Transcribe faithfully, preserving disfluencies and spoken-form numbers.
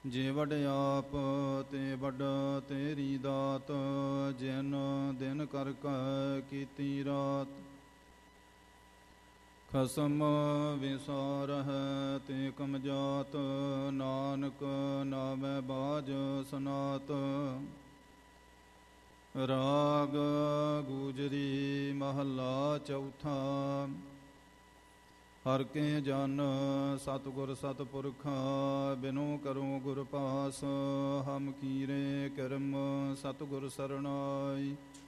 ਜੇ ਵਡ ਆਪ ਤੇ ਵੱਡ ਤੇਰੀ ਦਾਤ, ਜਿਨ ਦਿਨ ਕਰ ਕੈ ਕੀਤੀ ਰਾਤ। ਖਸਮ ਵਿਸਾਰਹਿ ਤੇ ਕਮ ਜਾਤ, ਨਾਨਕ ਨਾਮੈ ਬਾਝ ਸਨਾਤ। ਰਾਗ ਗੂਜਰੀ ਮਹੱਲਾ ਚੌਥਾ। ਹਰਿ ਕੇ ਜਨ ਸਤਿਗੁਰ ਸਤਿਪੁਰਖਾ, ਬਿਨੁ ਕਰੂੰ ਗੁਰ ਪਾਸ। ਹਮ ਕੀਰੇ ਕਰਮ ਸਤਿਗੁਰ ਸਰਣਾਈ।